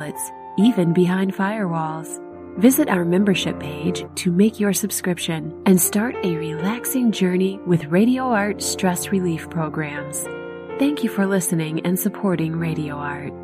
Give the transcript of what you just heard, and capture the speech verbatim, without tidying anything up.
woods, even behind firewalls. Visit our membership page to make your subscription and start a relaxing journey with Radio Art stress relief programs. Thank you for listening and supporting Radio Art.